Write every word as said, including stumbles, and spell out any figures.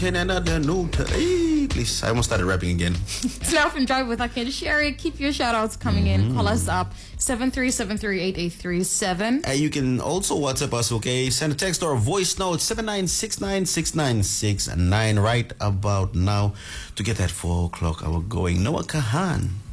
In another note, hey, please. I almost started rapping again. It's Laugh and Drive with Akin Sherry. Keep your shout outs coming mm-hmm. in. Call us up seven three seven three eight eight three seven. Uh, you can also WhatsApp us, okay? Send a text or a voice note seven nine six nine six nine six nine right about now to get that four o'clock hour going. Noah Kahan.